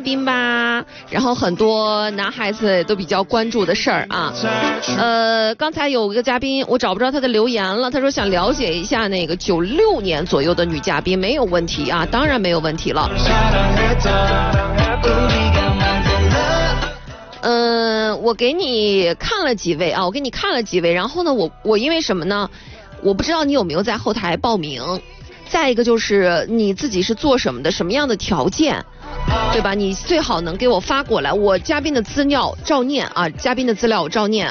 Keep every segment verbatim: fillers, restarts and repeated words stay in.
宾吧，然后很多男孩子都比较关注的事儿啊。呃，刚才有一个嘉宾，我找不着他的留言了，他说想了解一下那个九六年左右的女嘉宾，没有问题啊，当然没有问题了。嗯、呃，我给你看了几位啊，我给你看了几位，然后呢，我我因为什么呢？我不知道你有没有在后台报名。再一个就是你自己是做什么的，什么样的条件，对吧？你最好能给我发过来，我嘉宾的资料照念啊，嘉宾的资料我照念。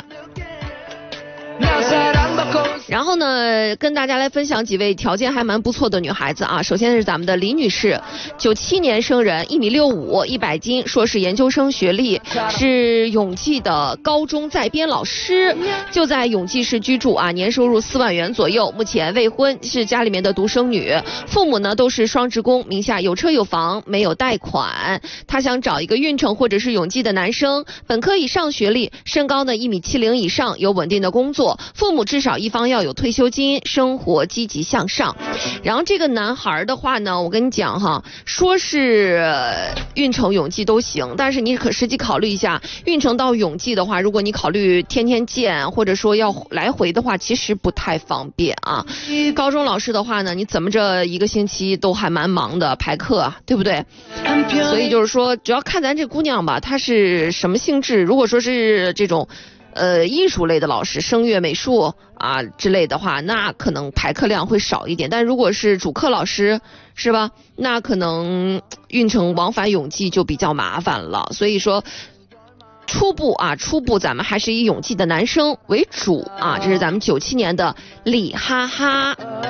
然后呢，跟大家来分享几位条件还蛮不错的女孩子啊。首先是咱们的李女士，九七年生人，一米六五，一百斤，硕士研究生学历，是永济的高中在编老师，就在永济市居住啊，年收入四万元左右，目前未婚，是家里面的独生女，父母呢都是双职工，名下有车有房，没有贷款。她想找一个运城或者是永济的男生，本科以上学历，身高呢一米七零以上，有稳定的工作，父母至少一方要有退休金，生活积极向上。然后这个男孩的话呢，我跟你讲哈，说是运城永济都行，但是你可实际考虑一下，运城到永济的话，如果你考虑天天见，或者说要来回的话，其实不太方便啊。高中老师的话呢，你怎么着一个星期都还蛮忙的，排课啊，对不对？所以就是说，主要看咱这姑娘吧，她是什么性质。如果说是这种呃，艺术类的老师，声乐、美术啊之类的话，那可能排课量会少一点。但如果是主课老师，是吧？那可能运城往返永济就比较麻烦了。所以说，初步啊，初步咱们还是以永济的男生为主啊。这是咱们九七年的李哈哈。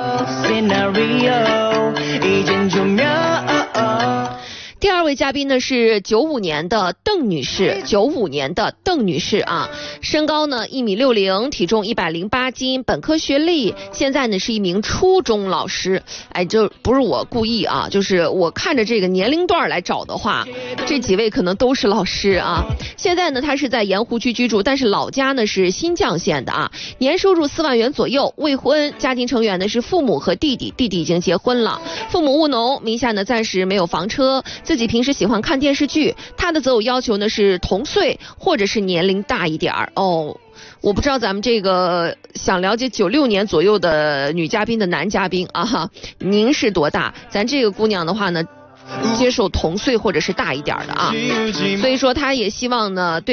第二位嘉宾呢是九五年的邓女士，九五年的邓女士啊，身高呢一米六零，体重一百零八斤，本科学历，现在呢是一名初中老师。哎，这不是我故意啊，就是我看着这个年龄段来找的话，这几位可能都是老师啊。现在呢，她是在盐湖区居住，但是老家呢是新绛县的啊，年收入四万元左右，未婚，家庭成员呢是父母和弟弟，弟弟已经结婚了，父母务农，名下呢暂时没有房车。自己平时喜欢看电视剧，他的择偶要求呢是同岁或者是年龄大一点儿哦。我不知道咱们这个想了解九六年左右的女嘉宾的男嘉宾啊哈，您是多大？咱这个姑娘的话呢，接受同岁或者是大一点的啊。所以说她也希望呢对